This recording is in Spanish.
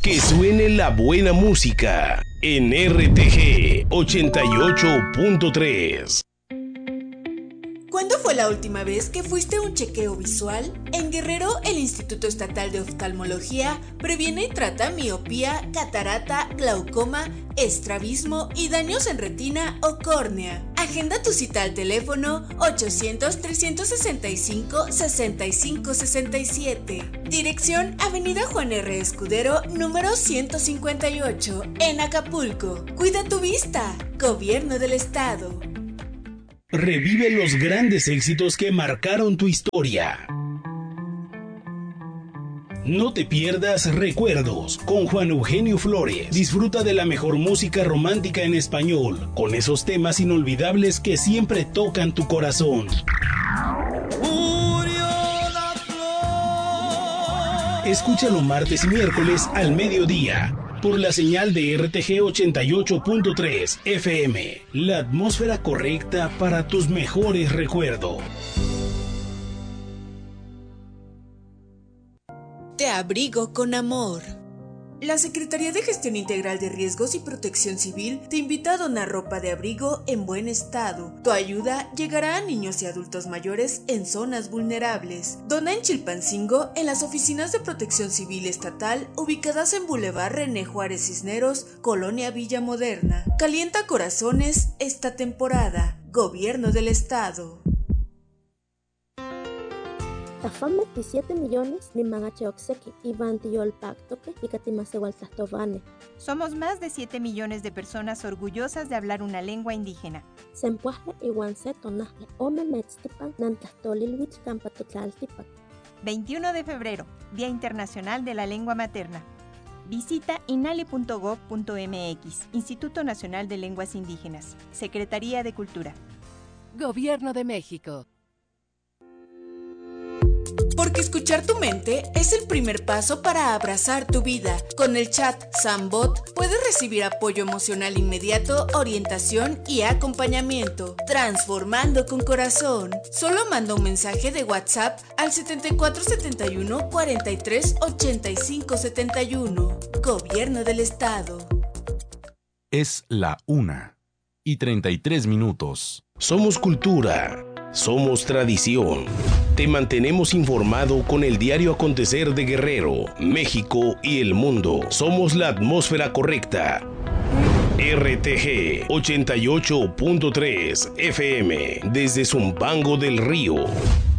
Que suene la buena música en RTG 88.3. ¿Cuándo fue la última vez que fuiste a un chequeo visual? En Guerrero, el Instituto Estatal de Oftalmología previene y trata miopía, catarata, glaucoma, estrabismo y daños en retina o córnea. Agenda tu cita al teléfono 800-365-6567. Dirección Avenida Juan R. Escudero, número 158, en Acapulco. Cuida tu vista. Gobierno del Estado. Revive los grandes éxitos que marcaron tu historia. No te pierdas Recuerdos con Juan Eugenio Flores. Disfruta de la mejor música romántica en español, con esos temas inolvidables que siempre tocan tu corazón. Escúchalo martes y miércoles al mediodía por la señal de RTG 88.3 FM. La atmósfera correcta para tus mejores recuerdos. Te abrigo con amor. La Secretaría de Gestión Integral de Riesgos y Protección Civil te invita a donar ropa de abrigo en buen estado. Tu ayuda llegará a niños y adultos mayores en zonas vulnerables. Dona en Chilpancingo, en las oficinas de Protección Civil Estatal, ubicadas en Boulevard René Juárez Cisneros, Colonia Villa Moderna. Calienta corazones esta temporada. Gobierno del Estado. Tafam 27 millones ni mangacheoxeki y vantiyol pactoque y katimasewaltlastovane. Somos más de 7 millones de personas orgullosas de hablar una lengua indígena. Sempuaje iwanse tonaje ome metztipan nantlastolilwich campatotlaltipac. 21 de febrero, Día Internacional de la Lengua Materna. Visita inali.gov.mx, Instituto Nacional de Lenguas Indígenas, Secretaría de Cultura. Gobierno de México. Porque escuchar tu mente es el primer paso para abrazar tu vida. Con el chat Sambot puedes recibir apoyo emocional inmediato, orientación y acompañamiento. Transformando con corazón. Solo manda un mensaje de WhatsApp al 7471 43 85 71. Gobierno del Estado. Es la 1:33. Somos cultura. Somos tradición. Te mantenemos informado con el diario acontecer de Guerrero, México y el mundo. Somos la atmósfera correcta. RTG 88.3 FM desde Zumpango del Río.